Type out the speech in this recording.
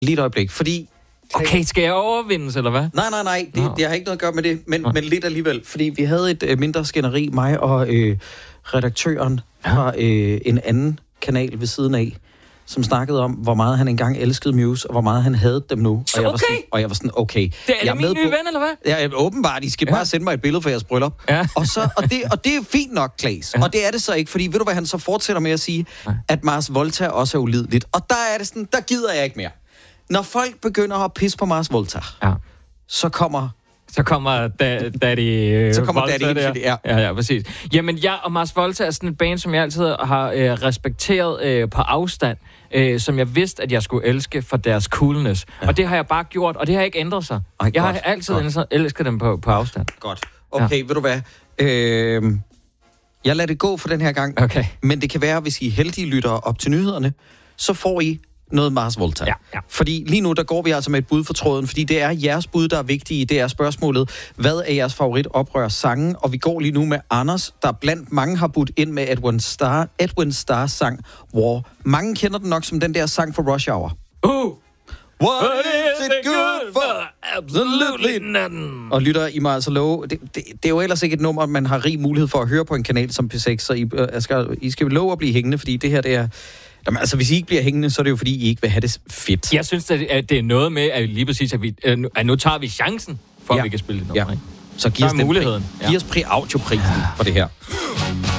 Lige et øjeblik, fordi... Okay, skal jeg overvindes, eller hvad? Nej, det har ikke noget at gøre med det, men lidt alligevel. Fordi vi havde et mindre skænderi, mig og redaktøren fra en anden kanal ved siden af, som snakkede om, hvor meget han engang elskede Muse, og hvor meget han havde dem nu. Og jeg var sådan, okay. Det er min nye ven, eller hvad? Ja, åbenbart. I skal bare sende mig et billede for jeres bryllup. Ja. Og det er fint nok, Claes. Ja. Og det er det så ikke, fordi ved du, hvad han så fortsætter med at sige? At Mars Volta også er ulideligt. Og der er det sådan, der gider jeg ikke mere. Når folk begynder at pisse på Mars Volta, så kommer Daddy... så kommer Daddy der. Ja, præcis. Jamen, jeg og Mars Volta er sådan et band, som jeg altid har respekteret på afstand, som jeg vidste, at jeg skulle elske for deres coolness. Ja. Og det har jeg bare gjort, og det har ikke ændret sig. Jeg har altid elsket dem på afstand. Godt. Okay, ved du hvad? Jeg lader det gå for den her gang. Okay. Men det kan være, hvis I er heldige lyttere op til nyhederne, så får I noget Mars Volta. Ja. Fordi lige nu, der går vi altså med et bud for tråden, fordi det er jeres bud, der er vigtige. Det er spørgsmålet, hvad er jeres favorit oprørssange? Og vi går lige nu med Anders, der blandt mange har budt ind med Edwin Starrs sang War. Mange kender den nok som den der sang for Rush Hour. What is it good for? Absolutely nothing. Og lytter, I må altså love, det er jo ellers ikke et nummer, man har rig mulighed for at høre på en kanal som P6, så I skal love at blive hængende, fordi det her, det er... Jamen, altså, hvis I ikke bliver hængende, så er det jo, fordi I ikke vil have det fedt. Jeg synes, at det er noget med, at lige præcis, at nu tager vi chancen for, at vi kan spille det nummer. Så giv os muligheden. Giv os audioprisen for det her.